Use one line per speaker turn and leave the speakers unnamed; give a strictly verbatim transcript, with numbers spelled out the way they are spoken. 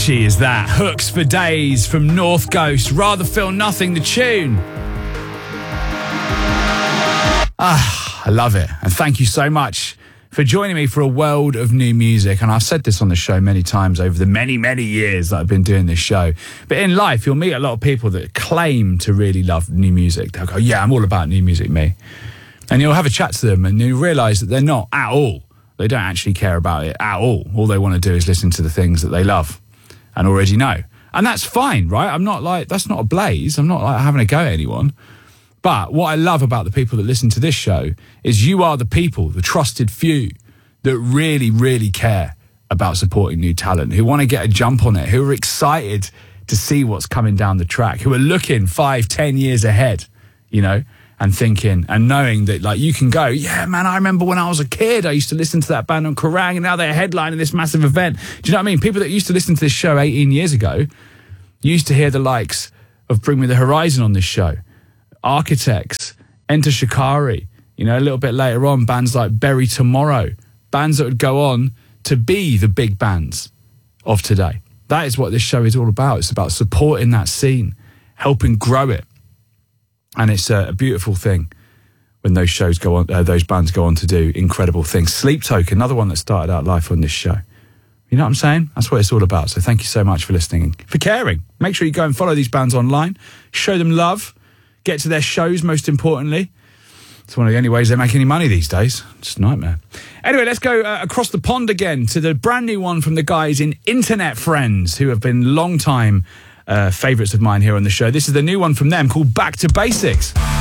catchy is that? Hooks for Days from North Ghost. Rather Feel Nothing, the tune. Ah, I love it. And thank you so much for joining me for a world of new music. And I've said this on the show many times over the many, many years that I've been doing this show. But in life, you'll meet a lot of people that claim to really love new music. They'll go, yeah, I'm all about new music, me. And you'll have a chat to them and you realise that they're not at all. They don't actually care about it at all. All they want to do is listen to the things that they love and already know. And that's fine, right? I'm not like, that's not a blaze. I'm not like having a go at anyone. But what I love about the people that listen to this show is you are the people, the trusted few, that really, really care about supporting new talent, who want to get a jump on it, who are excited to see what's coming down the track, who are looking five, ten years ahead, you know, and thinking and knowing that, like, you can go, yeah, man, I remember when I was a kid, I used to listen to that band on Kerrang, and now they're headlining this massive event. Do you know what I mean? People that used to listen to this show eighteen years ago used to hear the likes of Bring Me the Horizon on this show. Architects, Enter Shikari, you know, a little bit later on, bands like Bury Tomorrow, bands that would go on to be the big bands of today. That is what this show is all about. It's about supporting that scene, helping grow it. And it's a, a beautiful thing when those shows go on, uh, those bands go on to do incredible things. Sleep Token, another one that started out life on this show. You know what I'm saying? That's what it's all about. So thank you so much for listening, for caring. Make sure you go and follow these bands online, show them love, get to their shows, most importantly. It's one of the only ways they make any money these days. It's a nightmare. Anyway, let's go uh, across the pond again to the brand new one from the guys in Internet Friends, who have been long-time uh, favourites of mine here on the show. This is the new one from them called Back to Basics.